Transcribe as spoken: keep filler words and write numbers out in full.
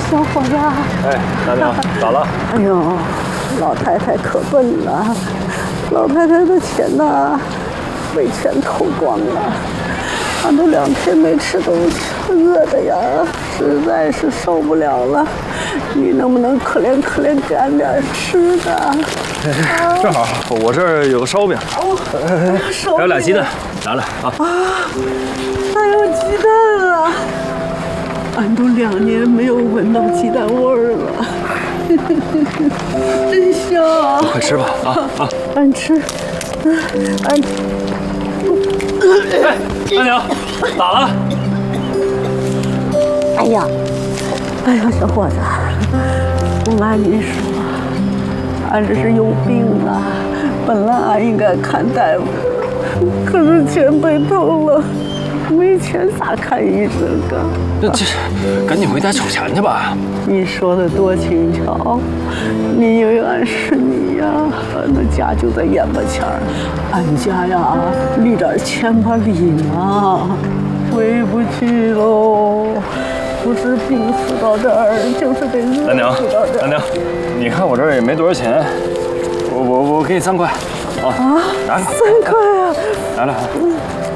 小伙子。 哎，大娘，咋了？ 哎呦，老太太可笨了，老太太的钱呐，被全偷光了。俺都两天没吃东西，饿的呀，实在是受不了了。你能不能可怜可怜，给俺点吃的？ 哎，正好我这儿有个烧饼， 哦，手还有俩鸡蛋，拿来啊！ 啊，还有鸡蛋啊！俺都两年没有闻到鸡蛋味儿了，真香啊！ 快吃吧，啊啊！ 俺吃，俺。 哎，大娘，咋了？ 哎呀，哎呀，小伙子，不瞒您说，俺这是有病啊！本来俺应该看大夫，可是钱被偷了，没钱咋看医生啊？ 那这，赶紧回家筹钱去吧。 你说的多轻巧，你以为俺是你呀？俺的家就在眼巴前儿，俺家呀离这儿千把里呢，回不去喽。不是病死到这儿，就是得饿死到这儿。 大娘，你看我这儿也没多少钱，我我我给你三块，啊啊， 三块啊！ 来了。